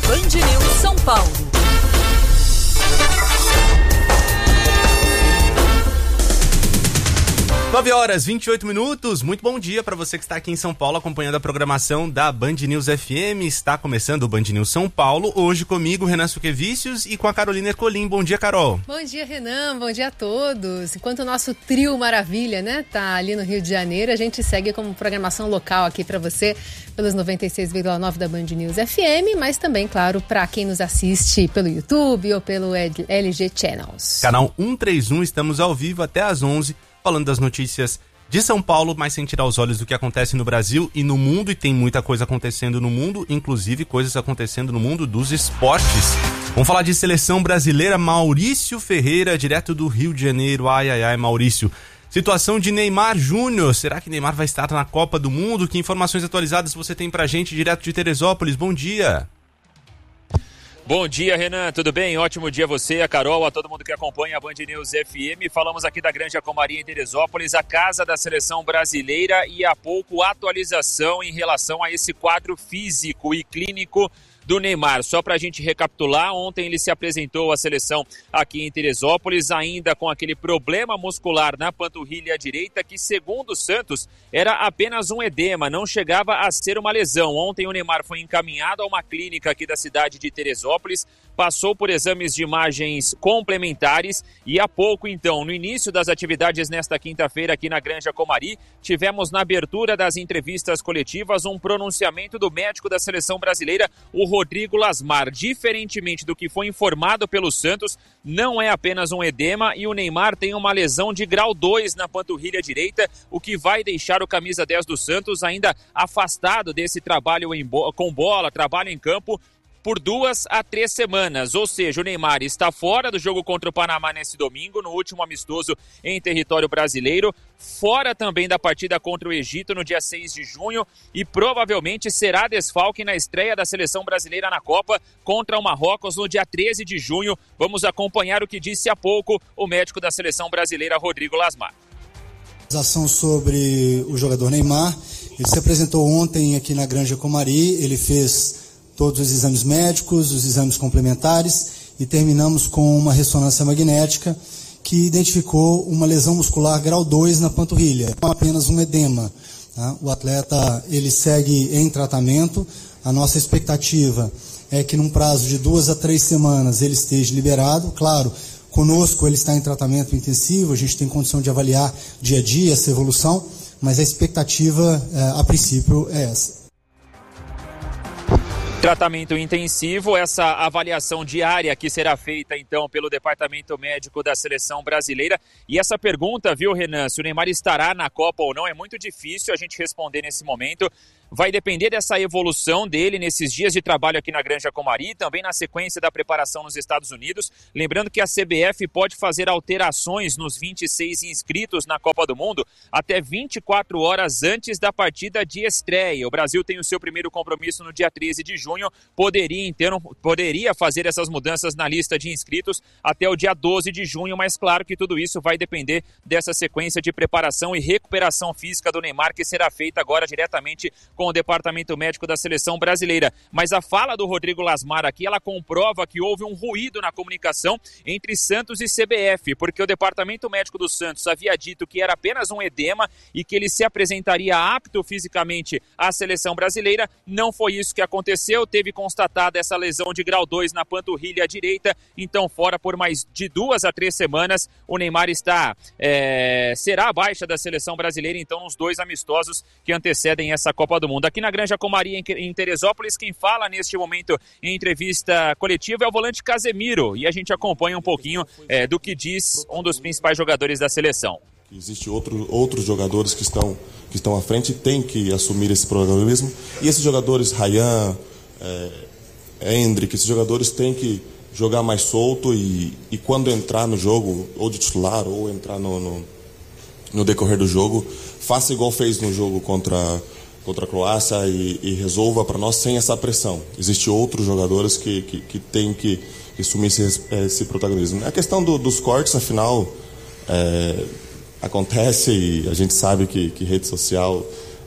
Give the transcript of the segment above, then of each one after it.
Band News São Paulo. Nove horas, 28 minutos. Muito bom dia para você que está aqui em São Paulo acompanhando a programação da Band News FM. Está começando o Band News São Paulo. Hoje comigo, Renan Suquevicius, e com a Carolina Ercolim. Bom dia, Carol. Bom dia, Renan. Bom dia a todos. Enquanto o nosso trio maravilha, né, tá ali no Rio de Janeiro, a gente segue como programação local aqui para você pelos 96,9 da Band News FM, mas também, claro, para quem nos assiste pelo YouTube ou pelo LG Channels. Canal 131, estamos ao vivo até às 11, falando das notícias de São Paulo, mas sem tirar os olhos do que acontece no Brasil e no mundo, e tem muita coisa acontecendo no mundo, inclusive coisas acontecendo no mundo dos esportes. Vamos falar de seleção brasileira. Maurício Ferreira, direto do Rio de Janeiro. Ai, Maurício. Situação de Neymar Júnior. Será que Neymar vai estar na Copa do Mundo? Que informações atualizadas você tem pra gente direto de Teresópolis? Bom dia. Bom dia, Renan, tudo bem? Ótimo dia a você, a Carol, a todo mundo que acompanha a Band News FM. Falamos aqui da Granja Comari em Teresópolis, a casa da seleção brasileira, e há pouco atualização em relação a esse quadro físico e clínico do Neymar. Só para a gente recapitular, ontem ele se apresentou à seleção aqui em Teresópolis, ainda com aquele problema muscular na panturrilha direita, que segundo o Santos era apenas um edema, não chegava a ser uma lesão. Ontem o Neymar foi encaminhado a uma clínica aqui da cidade de Teresópolis, passou por exames de imagens complementares e há pouco, então, no início das atividades nesta quinta-feira aqui na Granja Comari, tivemos na abertura das entrevistas coletivas um pronunciamento do médico da seleção brasileira, o Rodrigo Lasmar. Diferentemente do que foi informado pelo Santos, não é apenas um edema e o Neymar tem uma lesão de grau 2 na panturrilha direita, o que vai deixar o camisa 10 do Santos ainda afastado desse trabalho com bola, trabalho em campo, por 2 a 3 semanas, ou seja, o Neymar está fora do jogo contra o Panamá nesse domingo, no último amistoso em território brasileiro, fora também da partida contra o Egito no dia 6 de junho e provavelmente será desfalque na estreia da seleção brasileira na Copa contra o Marrocos no dia 13 de junho. Vamos acompanhar o que disse há pouco o médico da seleção brasileira, Rodrigo Lasmar. Sobre o jogador Neymar, ele se apresentou ontem aqui na Granja Comari, ele fez todos os exames médicos, os exames complementares e terminamos com uma ressonância magnética que identificou uma lesão muscular grau 2 na panturrilha, não apenas um edema. Tá? O atleta ele segue em tratamento, a nossa expectativa é que num prazo de 2 a 3 semanas ele esteja liberado. Claro, conosco ele está em tratamento intensivo, a gente tem condição de avaliar dia a dia essa evolução, mas a expectativa a princípio é essa. Tratamento intensivo, essa avaliação diária que será feita então pelo Departamento Médico da Seleção Brasileira. E essa pergunta, viu, Renan, se o Neymar estará na Copa ou não, é muito difícil a gente responder nesse momento. Vai depender dessa evolução dele nesses dias de trabalho aqui na Granja Comari, também na sequência da preparação nos Estados Unidos. Lembrando que a CBF pode fazer alterações nos 26 inscritos na Copa do Mundo até 24 horas antes da partida de estreia. O Brasil tem o seu primeiro compromisso no dia 13 de junho, poderia fazer essas mudanças na lista de inscritos até o dia 12 de junho, mas claro que tudo isso vai depender dessa sequência de preparação e recuperação física do Neymar, que será feita agora diretamente com o Departamento Médico da Seleção Brasileira. Mas a fala do Rodrigo Lasmar aqui, ela comprova que houve um ruído na comunicação entre Santos e CBF, porque o Departamento Médico do Santos havia dito que era apenas um edema e que ele se apresentaria apto fisicamente à Seleção Brasileira. Não foi isso que aconteceu, teve constatada essa lesão de grau 2 na panturrilha direita, então fora por mais de 2 a 3 semanas. O Neymar será a baixa da Seleção Brasileira, então, nos 2 amistosos que antecedem essa Copa do Mundo. Aqui na Granja Comari, em Teresópolis, quem fala neste momento em entrevista coletiva é o volante Casemiro, e a gente acompanha um pouquinho do que diz um dos principais jogadores da seleção. Existem outros jogadores que estão à frente e têm que assumir esse protagonismo, e esses jogadores, Ryan, Endrick, esses jogadores têm que jogar mais solto e quando entrar no jogo, ou de titular, ou entrar no decorrer do jogo, faça igual fez no jogo contra a Croácia e resolva para nós sem essa pressão. Existem outros jogadores que têm que assumir esse protagonismo. A questão dos cortes, afinal, acontece, e a gente sabe que rede social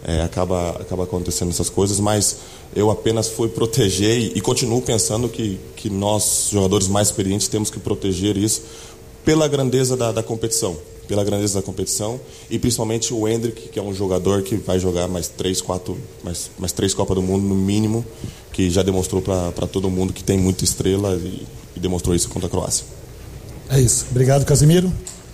acaba acontecendo essas coisas, mas eu apenas fui proteger e continuo pensando que nós, jogadores mais experientes, temos que proteger isso pela grandeza da competição. Pela grandeza da competição e principalmente o Endrick, que é um jogador que vai jogar mais 3 Copas do Mundo no mínimo, que já demonstrou para todo mundo que tem muita estrela e demonstrou isso contra a Croácia. É isso. Obrigado, Casemiro.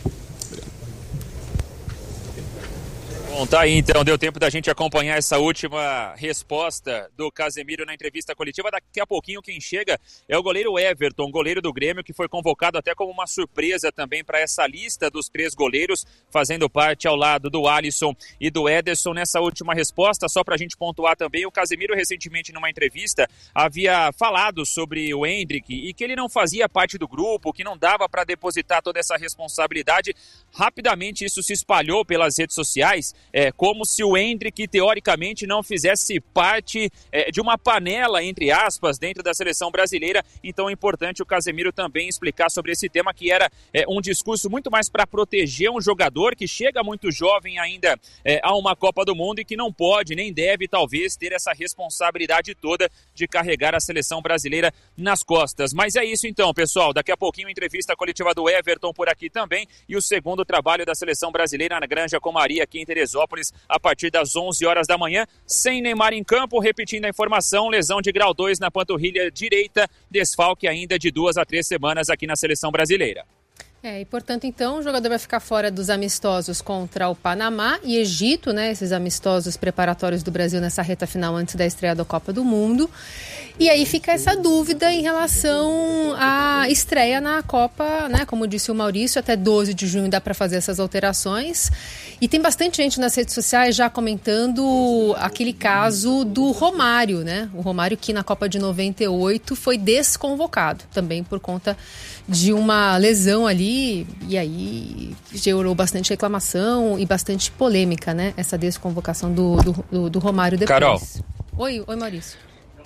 Bom, tá aí então, deu tempo da gente acompanhar essa última resposta do Casemiro na entrevista coletiva. Daqui a pouquinho quem chega é o goleiro Everton, goleiro do Grêmio, que foi convocado até como uma surpresa também para essa lista dos 3 goleiros, fazendo parte ao lado do Alisson e do Ederson nessa última resposta. Só para a gente pontuar também, o Casemiro recentemente numa entrevista havia falado sobre o Endrick e que ele não fazia parte do grupo, que não dava para depositar toda essa responsabilidade. Rapidamente isso se espalhou pelas redes sociais, como se o Endrick, teoricamente, não fizesse parte de uma panela, entre aspas, dentro da seleção brasileira. Então é importante o Casemiro também explicar sobre esse tema, que era um discurso muito mais para proteger um jogador que chega muito jovem ainda a uma Copa do Mundo e que não pode, nem deve, talvez, ter essa responsabilidade toda de carregar a seleção brasileira nas costas. Mas é isso então, pessoal. Daqui a pouquinho, entrevista coletiva do Everton por aqui também e o segundo trabalho da seleção brasileira na Granja Comari, aqui em Teresópolis, a partir das 11 horas da manhã, sem Neymar em campo. Repetindo a informação, lesão de grau 2 na panturrilha direita, desfalque ainda de 2 a 3 semanas aqui na seleção brasileira. E portanto, então, o jogador vai ficar fora dos amistosos contra o Panamá e Egito, né? Esses amistosos preparatórios do Brasil nessa reta final antes da estreia da Copa do Mundo. E aí fica essa dúvida em relação à estreia na Copa, né? Como disse o Maurício, até 12 de junho dá para fazer essas alterações. E tem bastante gente nas redes sociais já comentando aquele caso do Romário, né? O Romário que na Copa de 98 foi desconvocado, também por conta de uma lesão ali, e aí gerou bastante reclamação e bastante polêmica, né? Essa desconvocação do Romário depois. Carol. Oi, Maurício.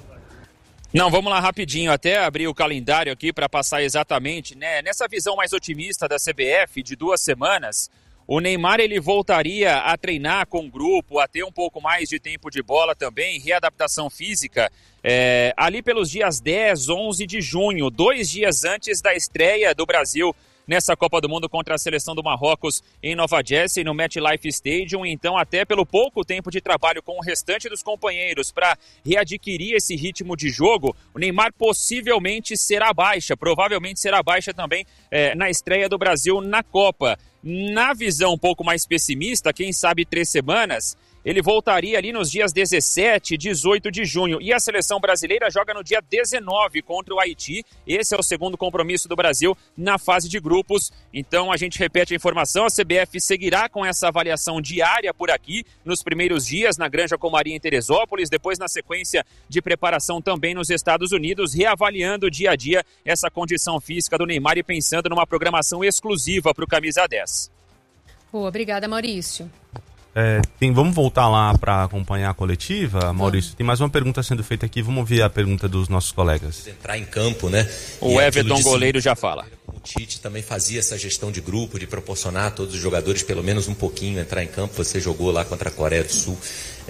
Não, vamos lá rapidinho, até abrir o calendário aqui para passar exatamente, né? Nessa visão mais otimista da CBF de 2 semanas, o Neymar ele voltaria a treinar com o grupo, a ter um pouco mais de tempo de bola também, readaptação física, ali pelos dias 10, 11 de junho, 2 dias antes da estreia do Brasil nessa Copa do Mundo contra a seleção do Marrocos em Nova Jersey, no MetLife Stadium. Então, até pelo pouco tempo de trabalho com o restante dos companheiros para readquirir esse ritmo de jogo, o Neymar possivelmente será baixa, provavelmente será baixa também na estreia do Brasil na Copa. Na visão um pouco mais pessimista, quem sabe 3 semanas, ele voltaria ali nos dias 17 e 18 de junho. E a seleção brasileira joga no dia 19 contra o Haiti. Esse é o segundo compromisso do Brasil na fase de grupos. Então a gente repete a informação, a CBF seguirá com essa avaliação diária por aqui, nos primeiros dias na Granja Comari em Teresópolis, depois na sequência de preparação também nos Estados Unidos, reavaliando dia a dia essa condição física do Neymar e pensando numa programação exclusiva para o Camisa 10. Boa, obrigada, Maurício. Vamos voltar lá para acompanhar a coletiva, Maurício. Tem mais uma pergunta sendo feita aqui, vamos ouvir a pergunta dos nossos colegas. Entrar em campo, né? O Everton, goleiro, já fala. O Tite também fazia essa gestão de grupo, de proporcionar a todos os jogadores pelo menos um pouquinho entrar em campo. Você jogou lá contra a Coreia do Sul.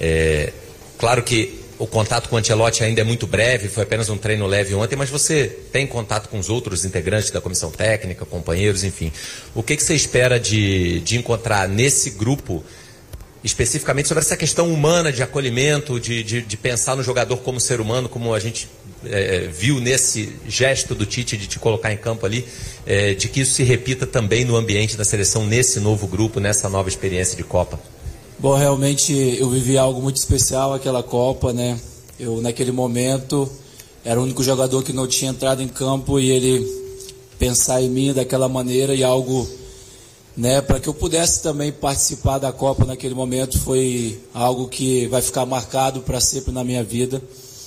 Claro que o contato com o Ancelotti ainda é muito breve, foi apenas um treino leve ontem, mas você tem contato com os outros integrantes da comissão técnica, companheiros, enfim. O que você espera de encontrar nesse grupo, especificamente sobre essa questão humana de acolhimento, de pensar no jogador como ser humano, como a gente viu nesse gesto do Tite de te colocar em campo ali, de que isso se repita também no ambiente da seleção, nesse novo grupo, nessa nova experiência de Copa? Bom, realmente eu vivi algo muito especial aquela Copa, né? Eu, naquele momento, era o único jogador que não tinha entrado em campo e ele pensar em mim daquela maneira e algo, né, para que eu pudesse também participar da Copa naquele momento, foi algo que vai ficar marcado para sempre na minha vida.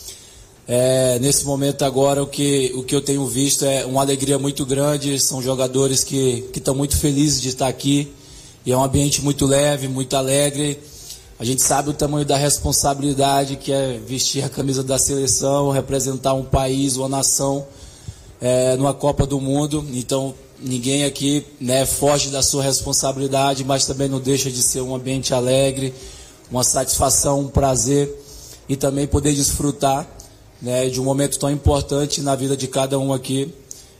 Nesse momento agora, o que eu tenho visto é uma alegria muito grande, são jogadores que estão muito felizes de estar aqui. E é um ambiente muito leve, muito alegre. A gente sabe o tamanho da responsabilidade que é vestir a camisa da seleção, representar um país, uma nação numa Copa do Mundo. Então, ninguém aqui, né, foge da sua responsabilidade, mas também não deixa de ser um ambiente alegre, uma satisfação, um prazer e também poder desfrutar, né, de um momento tão importante na vida de cada um aqui.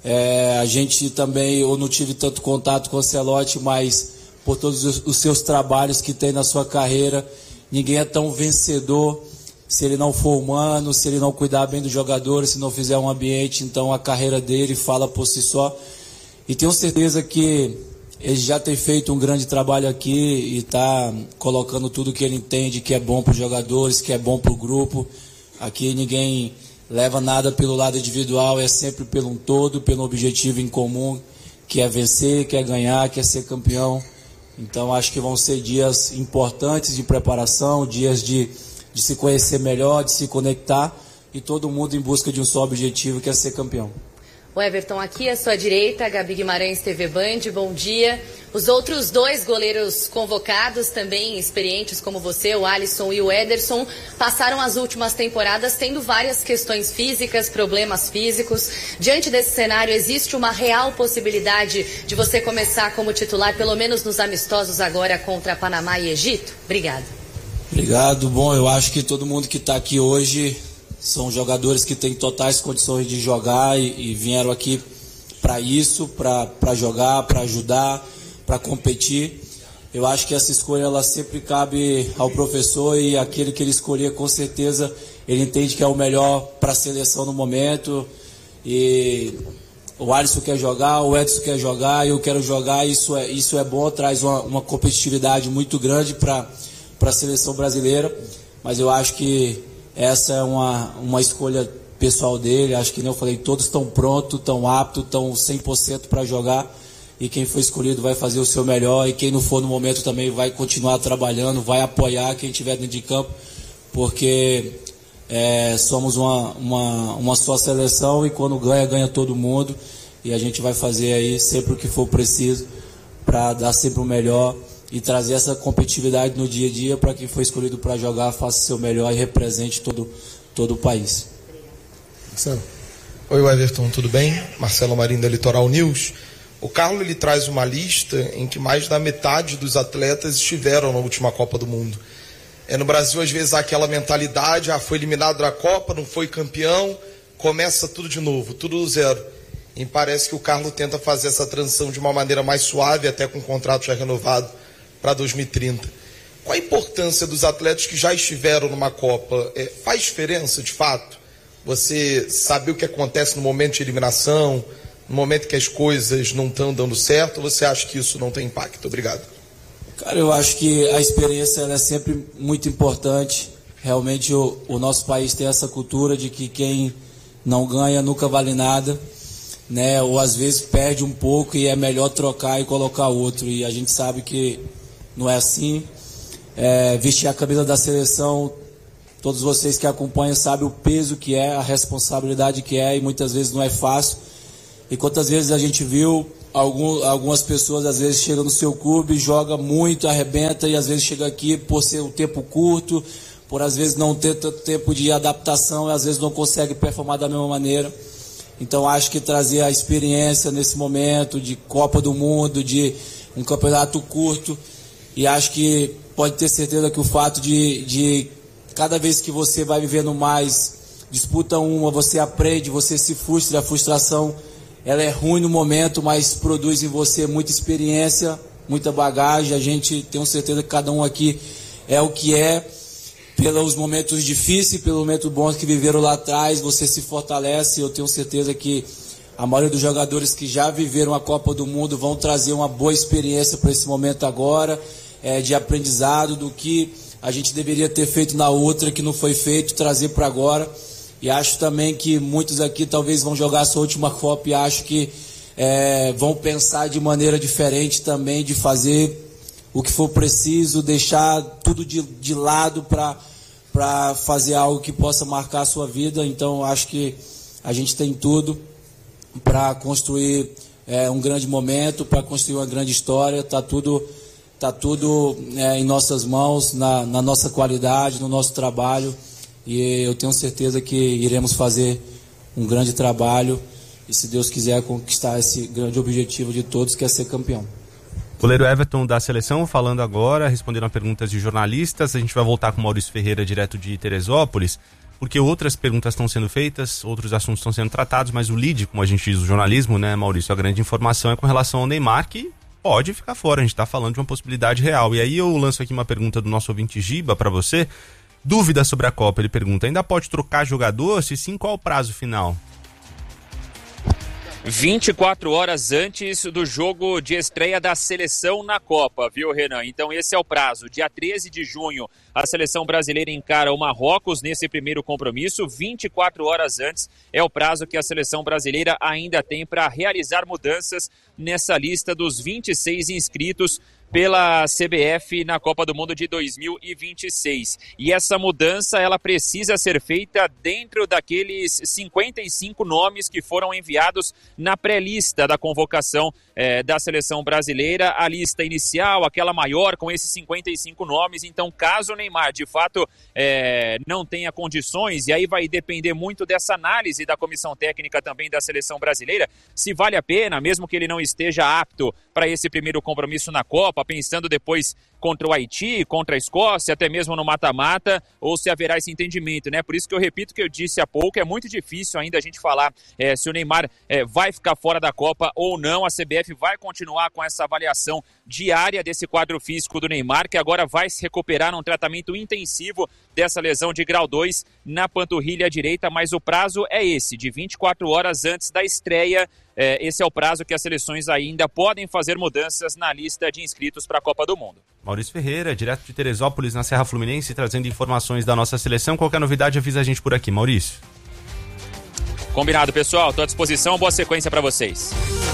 A gente também, eu não tive tanto contato com o Ancelotti, mas por todos os seus trabalhos que tem na sua carreira, ninguém é tão vencedor se ele não for humano, se ele não cuidar bem dos jogadores, se não fizer um ambiente. Então a carreira dele fala por si só. E tenho certeza que ele já tem feito um grande trabalho aqui e está colocando tudo que ele entende que é bom para os jogadores, que é bom para o grupo. Aqui ninguém leva nada pelo lado individual, é sempre pelo um todo, pelo objetivo em comum, que é vencer, que é ganhar, que é ser campeão. Então acho que vão ser dias importantes de preparação, dias de se conhecer melhor, de se conectar, e todo mundo em busca de um só objetivo, que é ser campeão. O Everton, aqui à sua direita, Gabi Guimarães, TV Band, bom dia. Os outros 2 goleiros convocados, também experientes como você, o Alisson e o Ederson, passaram as últimas temporadas tendo várias questões físicas, problemas físicos. Diante desse cenário, existe uma real possibilidade de você começar como titular, pelo menos nos amistosos agora contra Panamá e Egito? Obrigada. Obrigado. Bom, eu acho que todo mundo que está aqui hoje são jogadores que têm totais condições de jogar e vieram aqui para isso, para jogar, para ajudar, para competir. Eu acho que essa escolha ela sempre cabe ao professor, e aquele que ele escolher, com certeza, ele entende que é o melhor para a seleção no momento. E o Alisson quer jogar, o Edson quer jogar, eu quero jogar. Isso é bom, traz uma competitividade muito grande para a seleção brasileira. Mas eu acho que essa é uma escolha pessoal dele. Acho que, nem eu falei, todos estão prontos, estão aptos, estão 100% para jogar. E quem foi escolhido vai fazer o seu melhor. E quem não for no momento também vai continuar trabalhando, vai apoiar quem estiver dentro de campo. Porque somos uma só seleção, e quando ganha todo mundo. E a gente vai fazer aí sempre o que for preciso para dar sempre o melhor e trazer essa competitividade no dia a dia para quem foi escolhido para jogar, faça o seu melhor e represente todo o país. Marcelo. Oi, Everton, tudo bem? Marcelo Marinho, da Litoral News. O Carlos ele traz uma lista em que mais da metade dos atletas estiveram na última Copa do Mundo. No Brasil, às vezes, há aquela mentalidade, foi eliminado da Copa, não foi campeão, começa tudo de novo, tudo do zero. E parece que o Carlos tenta fazer essa transição de uma maneira mais suave, até com o contrato já renovado para 2030. Qual a importância dos atletas que já estiveram numa Copa? Faz diferença, de fato? Você saber o que acontece no momento de eliminação, no momento que as coisas não estão dando certo, ou você acha que isso não tem impacto? Obrigado. Cara, eu acho que a experiência ela é sempre muito importante. Realmente o nosso país tem essa cultura de que quem não ganha nunca vale nada, né? Ou às vezes perde um pouco e é melhor trocar e colocar outro. E a gente sabe que não é assim. Vestir a camisa da seleção, todos vocês que acompanham sabem o peso que é, a responsabilidade que é, e muitas vezes não é fácil. E quantas vezes a gente viu algumas pessoas, às vezes chegam no seu clube, joga muito, arrebenta, e às vezes chega aqui por ser um tempo curto, por às vezes não ter tanto tempo de adaptação, e às vezes não consegue performar da mesma maneira. Então acho que trazer a experiência nesse momento de Copa do Mundo, de um campeonato curto, e acho que pode ter certeza que o fato de cada vez que você vai vivendo mais, disputa uma, você aprende, você se frustra, a frustração ela é ruim no momento, mas produz em você muita experiência, muita bagagem. A gente tem certeza que cada um aqui é o que é, pelos momentos difíceis, pelos momentos bons que viveram lá atrás, você se fortalece. Eu tenho certeza que a maioria dos jogadores que já viveram a Copa do Mundo vão trazer uma boa experiência para esse momento agora, de aprendizado do que a gente deveria ter feito na outra, que não foi feito, trazer para agora. E acho também que muitos aqui talvez vão jogar a sua última Copa, e acho que vão pensar de maneira diferente também, de fazer o que for preciso, deixar tudo de lado para fazer algo que possa marcar a sua vida. Então acho que a gente tem tudo para construir um grande momento, para construir uma grande história. Está tudo em nossas mãos, na nossa qualidade, no nosso trabalho. E eu tenho certeza que iremos fazer um grande trabalho e, se Deus quiser, conquistar esse grande objetivo de todos, que é ser campeão. Goleiro Everton da seleção falando agora, respondendo a perguntas de jornalistas. A gente vai voltar com o Maurício Ferreira, direto de Teresópolis, porque outras perguntas estão sendo feitas, outros assuntos estão sendo tratados, mas o lead, como a gente diz, o jornalismo, né, Maurício, a grande informação é com relação ao Neymar, que pode ficar fora. A gente está falando de uma possibilidade real. E aí eu lanço aqui uma pergunta do nosso ouvinte Giba para você. Dúvida sobre a Copa, ele pergunta, ainda pode trocar jogador? Se sim, qual o prazo final? 24 horas antes do jogo de estreia da seleção na Copa, viu, Renan? Então esse é o prazo. Dia 13 de junho, a seleção brasileira encara o Marrocos nesse primeiro compromisso. 24 horas antes é o prazo que a seleção brasileira ainda tem para realizar mudanças nessa lista dos 26 inscritos pela CBF na Copa do Mundo de 2026. E essa mudança, ela precisa ser feita dentro daqueles 55 nomes que foram enviados na pré-lista da convocação da seleção brasileira. A lista inicial, aquela maior, com esses 55 nomes. Então, caso o Neymar, de fato, não tenha condições, e aí vai depender muito dessa análise da comissão técnica também da seleção brasileira, se vale a pena, mesmo que ele não esteja apto para esse primeiro compromisso na Copa, pensando depois contra o Haiti, contra a Escócia, até mesmo no mata-mata, ou se haverá esse entendimento, né? Por isso que eu repito o que eu disse há pouco, é muito difícil ainda a gente falar se o Neymar vai ficar fora da Copa ou não. A CBF vai continuar com essa avaliação diária desse quadro físico do Neymar, que agora vai se recuperar num tratamento intensivo dessa lesão de grau 2 na panturrilha direita, mas o prazo é esse, de 24 horas antes da estreia. Esse é o prazo que as seleções ainda podem fazer mudanças na lista de inscritos para a Copa do Mundo. Maurício Ferreira, direto de Teresópolis, na Serra Fluminense, trazendo informações da nossa seleção. Qualquer novidade, avisa a gente por aqui. Maurício. Combinado, pessoal. Estou à disposição. Boa sequência para vocês.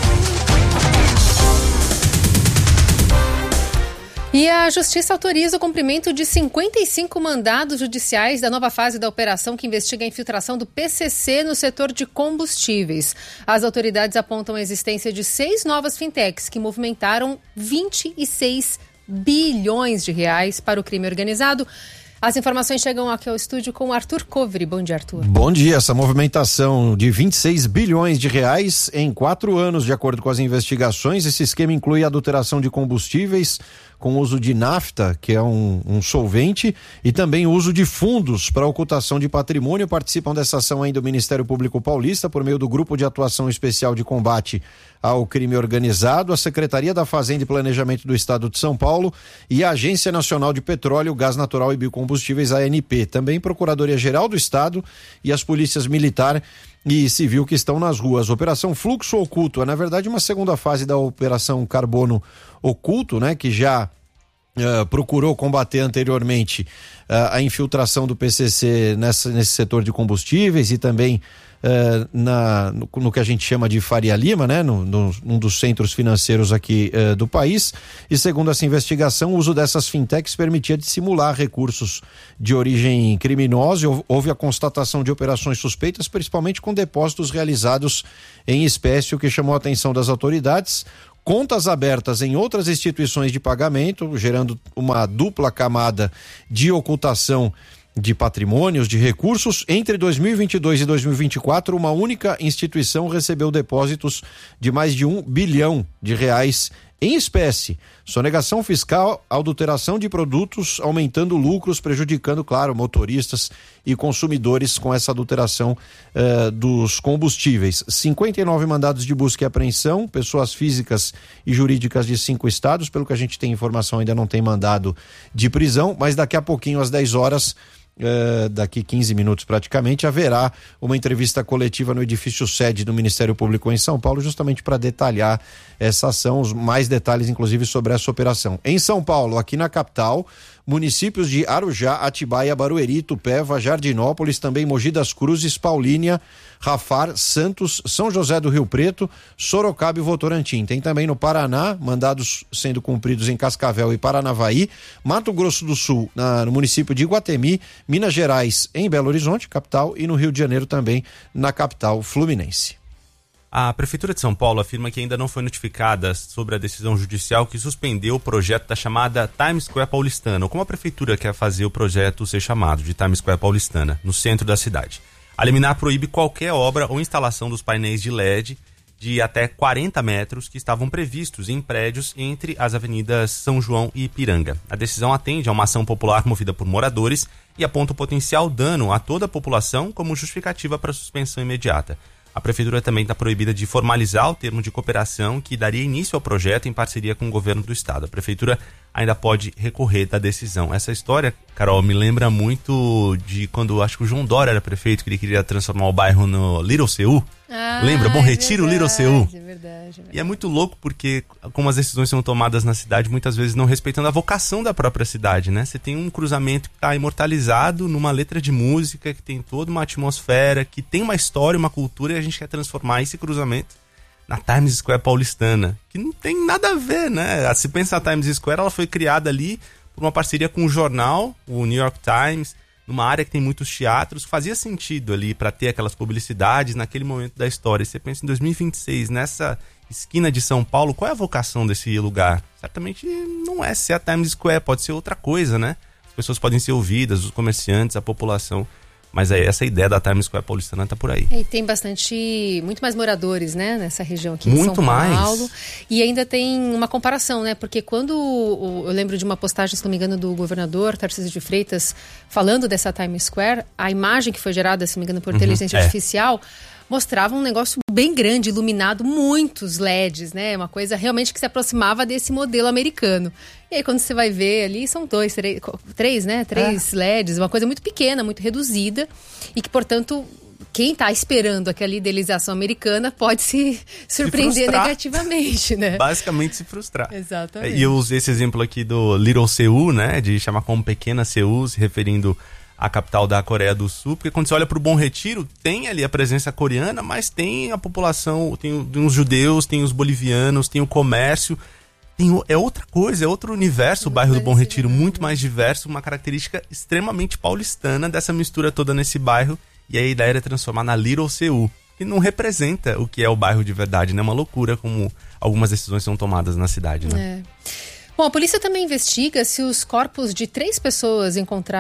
E a Justiça autoriza o cumprimento de 55 mandados judiciais da nova fase da operação que investiga a infiltração do PCC no setor de combustíveis. As autoridades apontam a existência de 6 novas fintechs que movimentaram 26 bilhões de reais para o crime organizado. As informações chegam aqui ao estúdio com o Arthur Coveri. Bom dia, Arthur. Bom dia. Essa movimentação de 26 bilhões de reais em 4 anos, de acordo com as investigações. Esse esquema inclui a adulteração de combustíveis com uso de nafta, que é um solvente, e também o uso de fundos para ocultação de patrimônio. Participam dessa ação ainda o Ministério Público Paulista, por meio do Grupo de Atuação Especial de Combate ao Crime Organizado, a Secretaria da Fazenda e Planejamento do Estado de São Paulo e a Agência Nacional de Petróleo, Gás Natural e Biocombustíveis, ANP. Também Procuradoria-Geral do Estado e as polícias militar e civil que estão nas ruas. Operação Fluxo Oculto é, na verdade, uma segunda fase da Operação Carbono Oculto, né, que já procurou combater anteriormente a infiltração do PCC nesse setor de combustíveis e também no que a gente chama de Faria Lima, né, num dos centros financeiros aqui do país. E segundo essa investigação, o uso dessas fintechs permitia dissimular recursos de origem criminosa. Houve a constatação de operações suspeitas, principalmente com depósitos realizados em espécie, o que chamou a atenção das autoridades. Contas abertas em outras instituições de pagamento, gerando uma dupla camada de ocultação de patrimônios, de recursos. Entre 2022 e 2024, uma única instituição recebeu depósitos de mais de R$1 bilhão em espécie. Sonegação fiscal, adulteração de produtos, aumentando lucros, prejudicando, claro, motoristas e consumidores com essa adulteração dos combustíveis. 59 mandados de busca e apreensão, pessoas físicas e jurídicas de 5 estados. Pelo que a gente tem informação, ainda não tem mandado de prisão, mas daqui a pouquinho, às 10 horas, daqui 15 minutos praticamente, haverá uma entrevista coletiva no edifício sede do Ministério Público em São Paulo, justamente para detalhar essa ação, os mais detalhes inclusive sobre essa operação. Em São Paulo, aqui na capital, municípios de Arujá, Atibaia, Barueri, Itupeva, Jardinópolis, também Mogi das Cruzes, Paulínia, Rafar, Santos, São José do Rio Preto, Sorocaba e Votorantim. Tem também no Paraná, mandados sendo cumpridos em Cascavel e Paranavaí, Mato Grosso do Sul, no município de Iguatemi, Minas Gerais em Belo Horizonte, capital, e no Rio de Janeiro também, na capital fluminense. A Prefeitura de São Paulo afirma que ainda não foi notificada sobre a decisão judicial que suspendeu o projeto da chamada Times Square Paulistana, ou como a Prefeitura quer fazer o projeto ser chamado, de Times Square Paulistana, no centro da cidade. A liminar proíbe qualquer obra ou instalação dos painéis de LED de até 40 metros que estavam previstos em prédios entre as avenidas São João e Ipiranga. A decisão atende a uma ação popular movida por moradores e aponta o potencial dano a toda a população como justificativa para a suspensão imediata. A Prefeitura também está proibida de formalizar o termo de cooperação que daria início ao projeto em parceria com o governo do estado. A Prefeitura ainda pode recorrer da decisão. Essa história, Carol, me lembra muito de quando acho que o João Dória era prefeito, que ele queria transformar o bairro no Little Seul. Lembra? Bom Retiro, Little Seul. É verdade. E é muito louco porque como as decisões são tomadas na cidade, muitas vezes não respeitando a vocação da própria cidade, né? Você tem um cruzamento que está imortalizado numa letra de música, que tem toda uma atmosfera, que tem uma história, uma cultura, e a gente quer transformar esse cruzamento na Times Square paulistana, que não tem nada a ver, né? Se pensa a Times Square, ela foi criada ali por uma parceria com o jornal, o New York Times, numa área que tem muitos teatros, fazia sentido ali para ter aquelas publicidades naquele momento da história. E você pensa em 2026, nessa esquina de São Paulo, qual é a vocação desse lugar? Certamente não é ser a Times Square, pode ser outra coisa, né? As pessoas podem ser ouvidas, os comerciantes, a população. Mas aí essa ideia da Times Square paulistana tá por aí. E tem muito mais moradores, né, nessa região aqui de São Paulo. Mais. E ainda tem uma comparação, né, porque quando eu lembro de uma postagem, se não me engano, do governador Tarcísio de Freitas, falando dessa Times Square, a imagem que foi gerada, se não me engano, por inteligência artificial, mostrava um negócio bem grande, iluminado, muitos LEDs, né? Uma coisa realmente que se aproximava desse modelo americano. E aí quando você vai ver ali, são três LEDs, uma coisa muito pequena, muito reduzida, e que, portanto, quem está esperando aquela idealização americana pode se surpreender negativamente, né? Basicamente se frustrar. Exatamente. E eu usei esse exemplo aqui do Little Seul, né? De chamar como Pequena Seul, se referindo a capital da Coreia do Sul, porque quando você olha para o Bom Retiro, tem ali a presença coreana, mas tem a população, tem os judeus, tem os bolivianos, tem o comércio, é outra coisa, é outro universo o bairro do Bom Retiro, muito mais diverso, uma característica extremamente paulistana dessa mistura toda nesse bairro, e a ideia era transformar na Little Seul, que não representa o que é o bairro de verdade, né? Uma loucura como algumas decisões são tomadas na cidade, né? Bom, a polícia também investiga se os corpos de 3 pessoas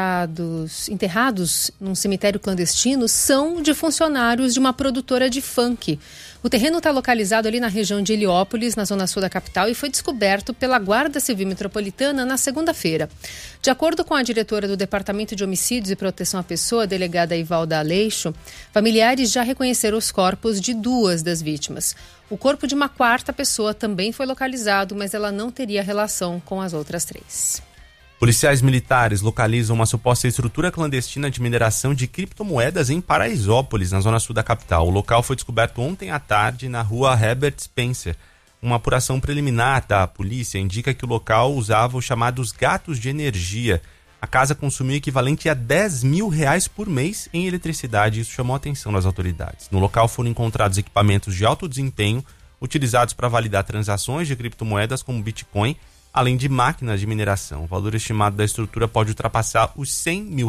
enterrados num cemitério clandestino são de funcionários de uma produtora de funk. O terreno está localizado ali na região de Heliópolis, na zona sul da capital, e foi descoberto pela Guarda Civil Metropolitana na segunda-feira. De acordo com a diretora do Departamento de Homicídios e Proteção à Pessoa, a delegada Ivalda Aleixo, familiares já reconheceram os corpos de 2 das vítimas. O corpo de uma 4ª pessoa também foi localizado, mas ela não teria relação com as outras 3. Policiais militares localizam uma suposta estrutura clandestina de mineração de criptomoedas em Paraisópolis, na zona sul da capital. O local foi descoberto ontem à tarde na rua Herbert Spencer. Uma apuração preliminar da polícia indica que o local usava os chamados gatos de energia. A casa consumiu o equivalente a R$10 mil por mês em eletricidade, e isso chamou a atenção das autoridades. No local foram encontrados equipamentos de alto desempenho utilizados para validar transações de criptomoedas como Bitcoin, além de máquinas de mineração. O valor estimado da estrutura pode ultrapassar os R$100 mil.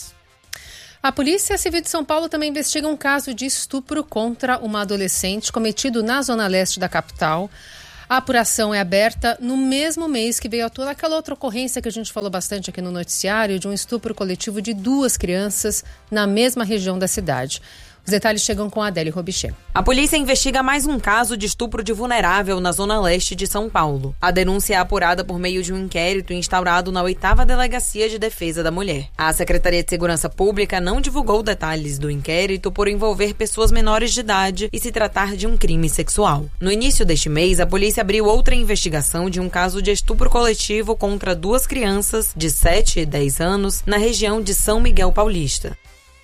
A Polícia Civil de São Paulo também investiga um caso de estupro contra uma adolescente cometido na zona leste da capital. A apuração é aberta no mesmo mês que veio à tona aquela outra ocorrência que a gente falou bastante aqui no noticiário, de um estupro coletivo de 2 crianças na mesma região da cidade. Os detalhes chegam com a Adélia Robichê. A polícia investiga mais um caso de estupro de vulnerável na zona leste de São Paulo. A denúncia é apurada por meio de um inquérito instaurado na 8ª Delegacia de Defesa da Mulher. A Secretaria de Segurança Pública não divulgou detalhes do inquérito por envolver pessoas menores de idade e se tratar de um crime sexual. No início deste mês, a polícia abriu outra investigação de um caso de estupro coletivo contra 2 crianças de 7 e 10 anos na região de São Miguel Paulista.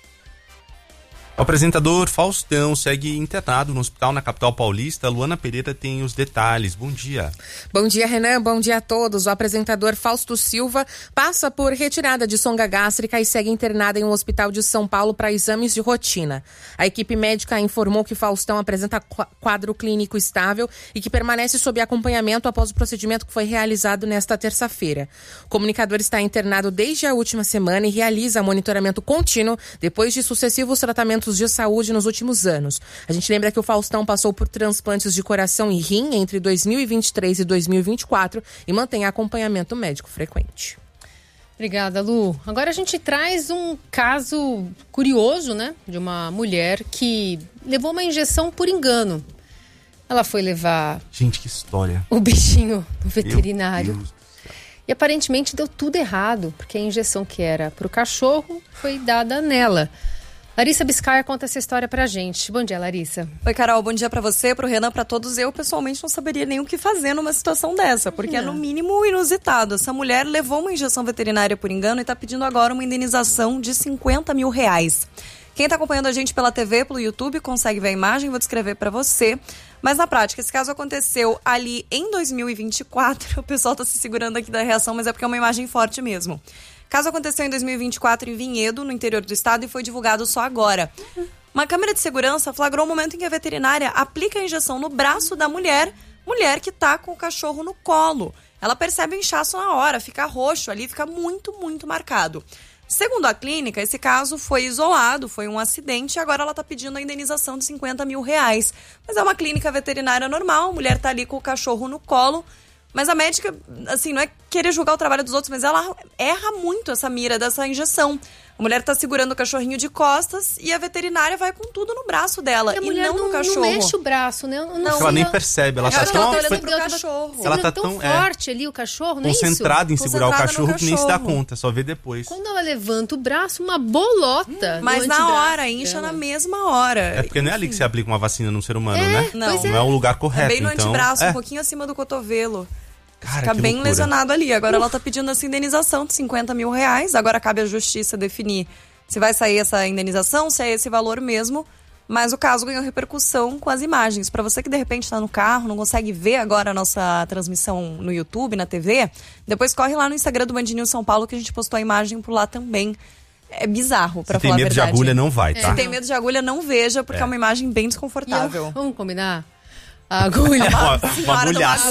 O apresentador Faustão segue internado no hospital na capital paulista. Luana Pereira tem os detalhes. Bom dia. Bom dia, Renan. Bom dia a todos. O apresentador Fausto Silva passa por retirada de sonda gástrica e segue internado em um hospital de São Paulo para exames de rotina. A equipe médica informou que Faustão apresenta quadro clínico estável e que permanece sob acompanhamento após o procedimento que foi realizado nesta terça-feira. O comunicador está internado desde a última semana e realiza monitoramento contínuo depois de sucessivos tratamentos de saúde nos últimos anos. A gente lembra que o Faustão passou por transplantes de coração e rim entre 2023 e 2024 e mantém acompanhamento médico frequente. Obrigada, Lu. Agora a gente traz um caso curioso, né? De uma mulher que levou uma injeção por engano. Ela foi levar... Gente, que história. O bichinho no veterinário. E aparentemente deu tudo errado, porque a injeção que era para o cachorro foi dada nela. Larissa Biscaia conta essa história pra gente. Bom dia, Larissa. Oi, Carol. Bom dia pra você, pro Renan, pra todos. Eu, pessoalmente, não saberia nem o que fazer numa situação dessa, porque é no mínimo inusitado. Essa mulher levou uma injeção veterinária por engano e tá pedindo agora uma indenização de R$50 mil. Quem tá acompanhando a gente pela TV, pelo YouTube, consegue ver a imagem, vou descrever pra você. Mas na prática, esse caso aconteceu ali em 2024. O pessoal tá se segurando aqui da reação, mas é porque é uma imagem forte mesmo. O caso aconteceu em 2024 em Vinhedo, no interior do estado, e foi divulgado só agora. Uma câmera de segurança flagrou o momento em que a veterinária aplica a injeção no braço da mulher que tá com o cachorro no colo. Ela percebe o inchaço na hora, fica roxo ali, fica muito, muito marcado. Segundo a clínica, esse caso foi isolado, foi um acidente e agora ela está pedindo a indenização de R$50 mil. Mas é uma clínica veterinária normal, a mulher está ali com o cachorro no colo, mas a médica, assim, não é querer julgar o trabalho dos outros, mas ela erra muito essa mira dessa injeção. A mulher tá segurando o cachorrinho de costas e a veterinária vai com tudo no braço dela e não no cachorro. Não mexe o braço, né? Ela nem percebe, ela tá tão... Ela tá tão forte ali, o cachorro, não é isso? Concentrada em segurar o cachorro que nem se dá conta, só vê depois. Quando ela levanta o braço, uma bolota. Mas na hora, incha na mesma hora. É porque não é ali que você aplica uma vacina num ser humano, né? Não. Não é o lugar correto, é bem no então... antebraço, um pouquinho acima do cotovelo. Cara, fica bem loucura. lesionado ali. Agora ela tá pedindo essa indenização de R$50 mil. Agora cabe à justiça definir se vai sair essa indenização, se é esse valor mesmo. Mas o caso ganhou repercussão com as imagens. Para você que de repente está no carro, não consegue ver agora a nossa transmissão no YouTube, na TV, depois corre lá no Instagram do Band News São Paulo que a gente postou a imagem por lá também. É bizarro, pra falar a verdade. Se tem medo de agulha, não vai, tá? Se tem medo de agulha, não veja, porque é uma imagem bem desconfortável. Vamos combinar? A agulha. Uma agulhaça.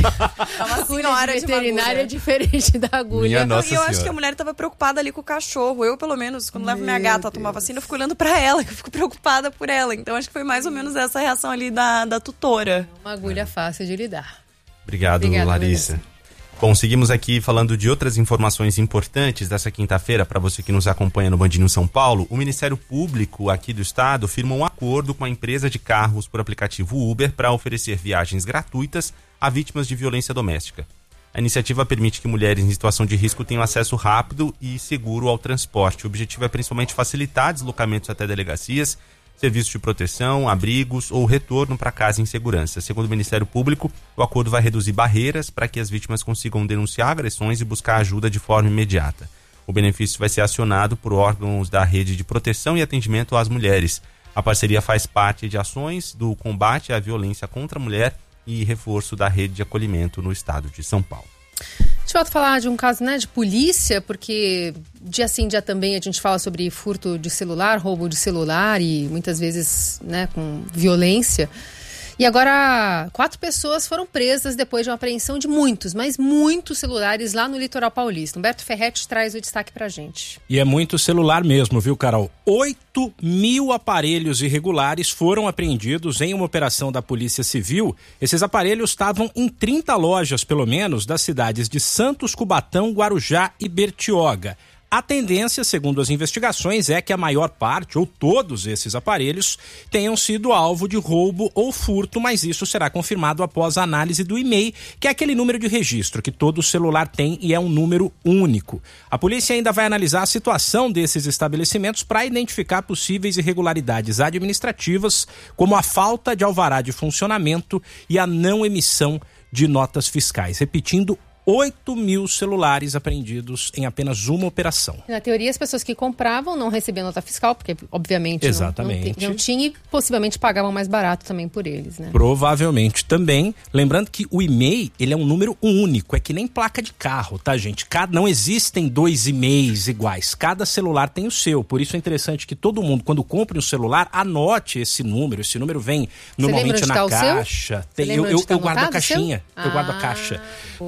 É uma senhora de veterinária é diferente da agulha. E eu acho que a mulher estava preocupada ali com o cachorro. Eu, pelo menos, quando levo minha gata a tomar vacina, eu fico olhando pra ela, que eu fico preocupada por ela. Então, acho que foi mais ou menos essa reação ali da tutora. Uma agulha fácil de lidar. Obrigado, Larissa. Bom, seguimos aqui falando de outras informações importantes dessa quinta-feira para você que nos acompanha no Band News São Paulo. O Ministério Público aqui do estado firma um acordo com a empresa de carros por aplicativo Uber para oferecer viagens gratuitas a vítimas de violência doméstica. A iniciativa permite que mulheres em situação de risco tenham acesso rápido e seguro ao transporte. O objetivo é principalmente facilitar deslocamentos até delegacias, serviços de proteção, abrigos ou retorno para casa em segurança. Segundo o Ministério Público, o acordo vai reduzir barreiras para que as vítimas consigam denunciar agressões e buscar ajuda de forma imediata. O benefício vai ser acionado por órgãos da rede de proteção e atendimento às mulheres. A parceria faz parte de ações do combate à violência contra a mulher e reforço da rede de acolhimento no estado de São Paulo. Deixa eu falar de um caso, né, de polícia, porque dia sim, dia também a gente fala sobre furto de celular, roubo de celular e muitas vezes, né, com violência. E agora 4 pessoas foram presas depois de uma apreensão de muitos celulares lá no litoral paulista. Humberto Ferretti traz o destaque pra gente. E é muito celular mesmo, viu, Carol? 8 mil aparelhos irregulares foram apreendidos em uma operação da Polícia Civil. Esses aparelhos estavam em 30 lojas, pelo menos, das cidades de Santos, Cubatão, Guarujá e Bertioga. A tendência, segundo as investigações, é que a maior parte, ou todos esses aparelhos, tenham sido alvo de roubo ou furto, mas isso será confirmado após a análise do e-mail, que é aquele número de registro que todo celular tem e é um número único. A polícia ainda vai analisar a situação desses estabelecimentos para identificar possíveis irregularidades administrativas, como a falta de alvará de funcionamento e a não emissão de notas fiscais. Repetindo, 8 mil celulares apreendidos em apenas uma operação. Na teoria, as pessoas que compravam não recebiam nota fiscal, porque obviamente não tinha e possivelmente pagavam mais barato também por eles, né? Provavelmente também. Lembrando que o e-mail, ele é um número único, é que nem placa de carro, tá, gente? Não existem 2 e-mails iguais, cada celular tem o seu. Por isso é interessante que todo mundo, quando compre um celular, anote esse número. Esse número vem normalmente na caixa. Eu guardo a caixinha, eu guardo a caixa do celular.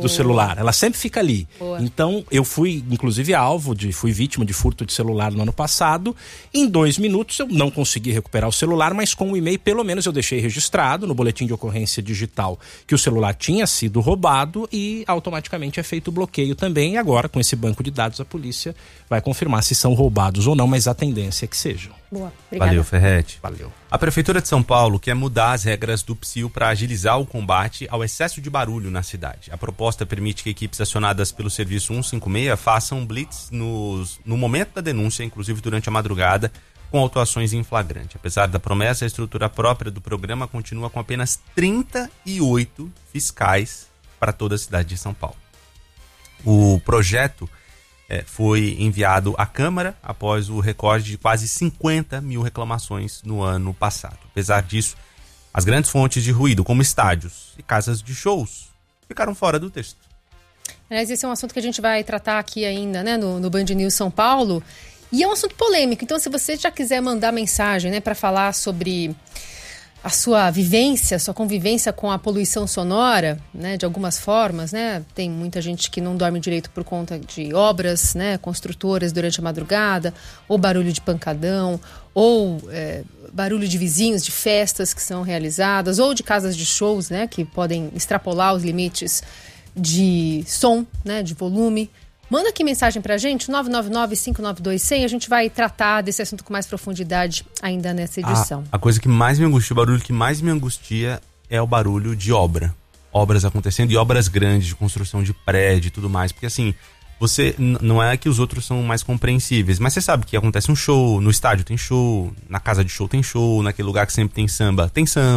celular. Ela sempre fica ali. Boa. Então, eu fui, inclusive, fui vítima de furto de celular no ano passado. Em 2 minutos, eu não consegui recuperar o celular, mas com o e-mail, pelo menos, eu deixei registrado no boletim de ocorrência digital que o celular tinha sido roubado e automaticamente é feito o bloqueio também. E agora, com esse banco de dados, a polícia vai confirmar se são roubados ou não, mas a tendência é que sejam. Boa, obrigada. Valeu, Ferretti. Valeu. A Prefeitura de São Paulo quer mudar as regras do PSIL para agilizar o combate ao excesso de barulho na cidade. A proposta permite que equipes acionadas pelo serviço 156 façam blitz no momento da denúncia, inclusive durante a madrugada, com autuações em flagrante. Apesar da promessa, a estrutura própria do programa continua com apenas 38 fiscais para toda a cidade de São Paulo. O projeto foi enviado à Câmara após o recorde de quase 50 mil reclamações no ano passado. Apesar disso, as grandes fontes de ruído, como estádios e casas de shows, ficaram fora do texto. Aliás, esse é um assunto que a gente vai tratar aqui ainda, né, no Band News São Paulo. E é um assunto polêmico, então se você já quiser mandar mensagem, né, para falar sobre a sua vivência, sua convivência com a poluição sonora, né, de algumas formas, né, tem muita gente que não dorme direito por conta de obras, né, construtoras durante a madrugada, ou barulho de pancadão, ou barulho de vizinhos, de festas que são realizadas, ou de casas de shows, né, que podem extrapolar os limites de som, né, de volume. Manda aqui mensagem pra gente, 999-592-100, a gente vai tratar desse assunto com mais profundidade ainda nessa edição. A coisa que mais me angustia, o barulho que mais me angustia é o barulho de obra. Obras acontecendo e obras grandes, de construção de prédio e tudo mais. Porque assim, você não é que os outros são mais compreensíveis, mas você sabe que acontece um show, no estádio tem show, na casa de show tem show, naquele lugar que sempre tem samba.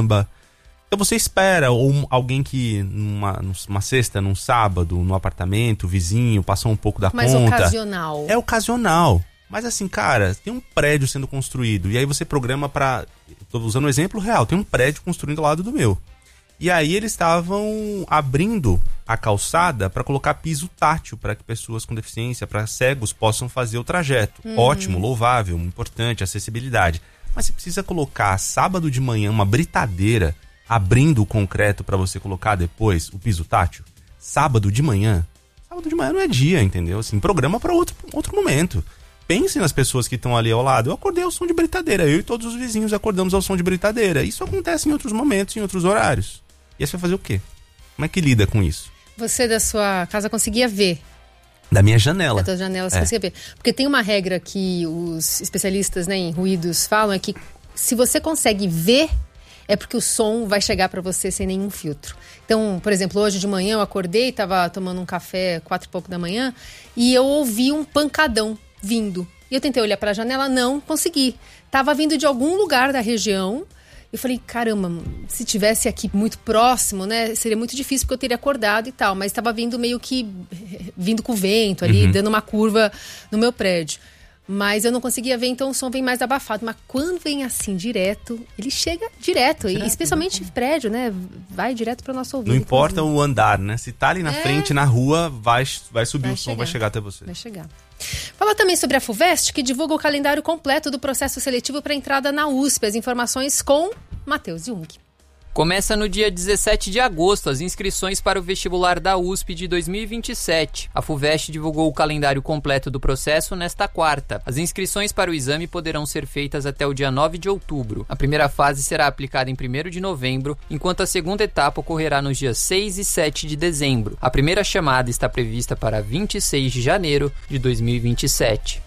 Então você espera, ou alguém que numa sexta, num sábado, no apartamento, vizinho, passou um pouco da conta. Mas ocasional. É ocasional. Mas assim, cara, tem um prédio sendo construído, e aí você programa pra... Tô usando um exemplo real, tem um prédio construindo ao lado do meu. E aí eles estavam abrindo a calçada para colocar piso tátil, para que pessoas com deficiência, para cegos, possam fazer o trajeto. Ótimo, louvável, importante, acessibilidade. Mas você precisa colocar sábado de manhã uma britadeira abrindo o concreto para você colocar depois o piso tátil. Sábado de manhã não é dia, entendeu? Assim, programa para outro momento. Pense nas pessoas que estão ali ao lado. Eu acordei ao som de britadeira, eu e todos os vizinhos acordamos ao som de britadeira. Isso acontece em outros momentos, em outros horários. E aí você vai fazer o quê? Como é que lida com isso? Você da sua casa conseguia ver? Da minha janela. Da tua janela você conseguia ver. Porque tem uma regra que os especialistas, né, em ruídos falam, é que se você consegue ver, é porque o som vai chegar para você sem nenhum filtro. Então, por exemplo, hoje de manhã eu acordei, estava tomando um café 4 e pouco da manhã, e eu ouvi um pancadão vindo. E eu tentei olhar para a janela, não consegui. Estava vindo de algum lugar da região. Eu falei, caramba, se tivesse aqui muito próximo, né, seria muito difícil porque eu teria acordado e tal. Mas estava vindo meio que, vindo com o vento ali, dando uma curva no meu prédio. Mas eu não conseguia ver, então o som vem mais abafado. Mas quando vem assim, direto, ele chega direto. E especialmente prédio, né? Vai direto para o nosso ouvido. Não importa o andar, né? Se tá ali na frente, na rua, vai subir o som, vai chegar até você. Vai chegar. Fala também sobre a FUVEST, que divulga o calendário completo do processo seletivo para entrada na USP. As informações com Matheus Jung. Começa no dia 17 de agosto as inscrições para o vestibular da USP de 2027. A FUVEST divulgou o calendário completo do processo nesta quarta. As inscrições para o exame poderão ser feitas até o dia 9 de outubro. A primeira fase será aplicada em 1º de novembro, enquanto a segunda etapa ocorrerá nos dias 6 e 7 de dezembro. A primeira chamada está prevista para 26 de janeiro de 2027.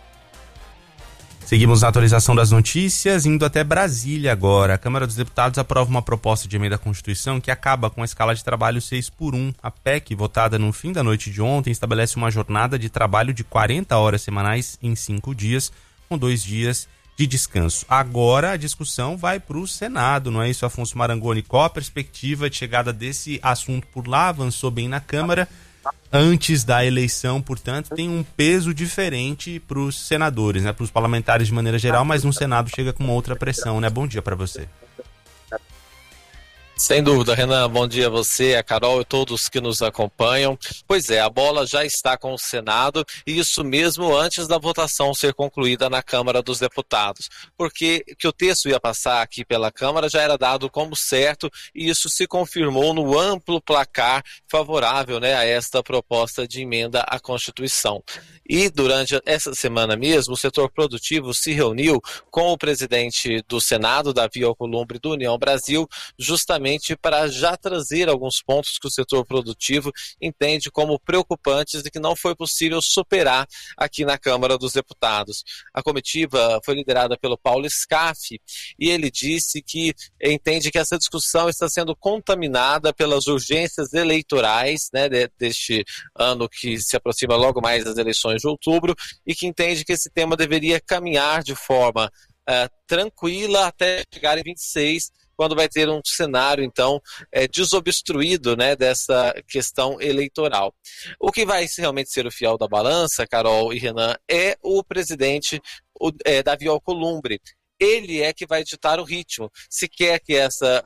Seguimos na atualização das notícias, indo até Brasília agora. A Câmara dos Deputados aprova uma proposta de emenda à Constituição que acaba com a escala de trabalho 6x1. A PEC, votada no fim da noite de ontem, estabelece uma jornada de trabalho de 40 horas semanais em 5 dias, com 2 dias de descanso. Agora a discussão vai para o Senado, não é isso, Afonso Marangoni? Qual a perspectiva de chegada desse assunto por lá? Avançou bem na Câmara. Antes da eleição, portanto, tem um peso diferente para os senadores, né? Para os parlamentares de maneira geral, mas no Senado chega com uma outra pressão, né? Bom dia para você. Sem dúvida, Renan. Bom dia a você, a Carol e todos que nos acompanham. Pois é, a bola já está com o Senado e isso mesmo antes da votação ser concluída na Câmara dos Deputados. Porque que o texto ia passar aqui pela Câmara já era dado como certo e isso se confirmou no amplo placar favorável, né, a esta proposta de emenda à Constituição. E durante essa semana mesmo, o setor produtivo se reuniu com o presidente do Senado, Davi Alcolumbre, do União Brasil, justamente para já trazer alguns pontos que o setor produtivo entende como preocupantes e que não foi possível superar aqui na Câmara dos Deputados. A comitiva foi liderada pelo Paulo Scaff e ele disse que entende que essa discussão está sendo contaminada pelas urgências eleitorais, né, deste ano que se aproxima logo mais das eleições de outubro e que entende que esse tema deveria caminhar de forma tranquila até chegar em 26, quando vai ter um cenário, então, desobstruído, né, dessa questão eleitoral. O que vai realmente ser o fiel da balança, Carol e Renan, é o presidente Davi Alcolumbre. Ele é que vai ditar o ritmo. Se quer que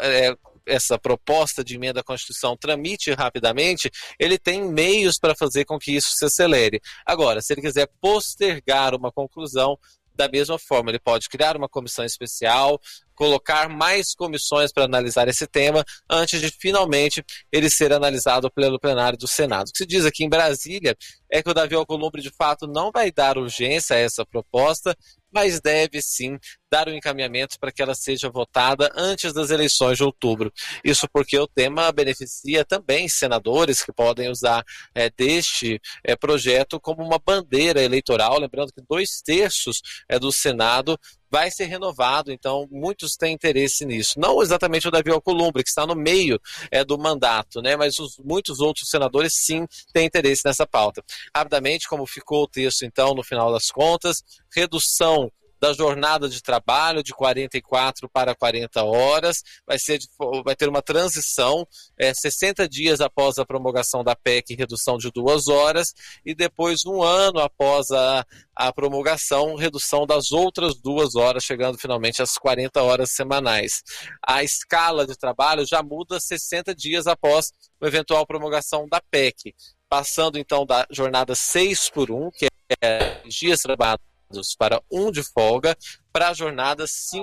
essa proposta de emenda à Constituição tramite rapidamente, ele tem meios para fazer com que isso se acelere. Agora, se ele quiser postergar uma conclusão, da mesma forma, ele pode criar uma comissão especial, colocar mais comissões para analisar esse tema, antes de finalmente ele ser analisado pelo plenário do Senado. O que se diz aqui em Brasília é que o Davi Alcolumbre, de fato, não vai dar urgência a essa proposta, mas deve sim dar um encaminhamento para que ela seja votada antes das eleições de outubro. Isso porque o tema beneficia também senadores que podem usar deste projeto como uma bandeira eleitoral, lembrando que 2/3 do Senado vai ser renovado, então muitos têm interesse nisso. Não exatamente o Davi Alcolumbre, que está no meio do mandato, né? Mas muitos outros senadores sim têm interesse nessa pauta. Rapidamente, como ficou o texto então no final das contas, redução da jornada de trabalho de 44 para 40 horas, vai ter uma transição 60 dias após a promulgação da PEC, redução de 2 horas, e depois 1 ano após a promulgação, redução das outras 2 horas, chegando finalmente às 40 horas semanais. A escala de trabalho já muda 60 dias após a eventual promulgação da PEC, passando então da jornada 6x1, que é dias trabalhados para 1 de folga, para a jornada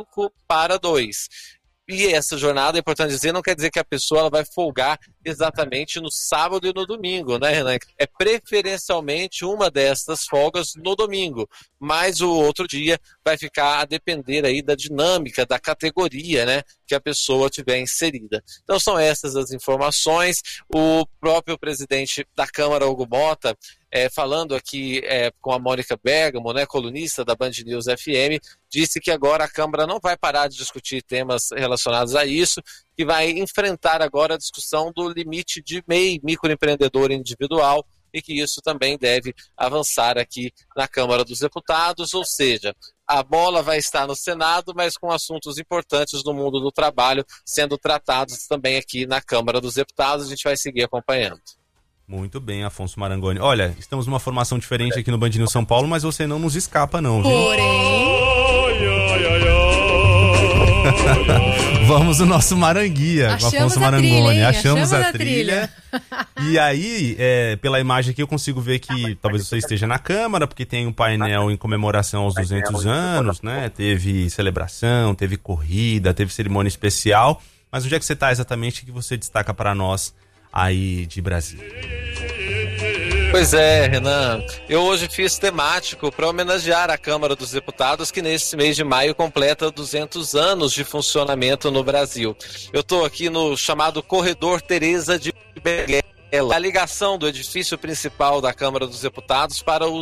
5/2. E essa jornada, é importante dizer, não quer dizer que a pessoa ela vai folgar exatamente no sábado e no domingo, né, Renan? É preferencialmente uma dessas folgas no domingo, mas o outro dia vai ficar a depender aí da dinâmica, da categoria, né, que a pessoa tiver inserida. Então são essas as informações. O próprio presidente da Câmara, Hugo Mota, falando aqui com a Mônica Bergamo, né, colunista da Band News FM, disse que agora a Câmara não vai parar de discutir temas relacionados a isso, que vai enfrentar agora a discussão do limite de MEI, microempreendedor individual, e que isso também deve avançar aqui na Câmara dos Deputados, ou seja, a bola vai estar no Senado, mas com assuntos importantes do mundo do trabalho sendo tratados também aqui na Câmara dos Deputados. A gente vai seguir acompanhando. Muito bem, Afonso Marangoni. Olha, estamos numa formação diferente aqui no Band News São Paulo, mas você não nos escapa não, viu? Vamos no nosso Maranguia, com Afonso Marangoni. Achamos a trilha. E aí, pela imagem aqui, eu consigo ver que talvez você esteja na Câmara, porque tem um painel em comemoração aos 200 anos, né? Teve celebração, teve corrida, teve cerimônia especial. Mas onde é que você está exatamente, que você destaca para nós aí de Brasília? Pois é, Renan, eu hoje fiz temático para homenagear a Câmara dos Deputados, que nesse mês de maio completa 200 anos de funcionamento no Brasil. Eu estou aqui no chamado Corredor Teresa de Benguela, a ligação do edifício principal da Câmara dos Deputados para os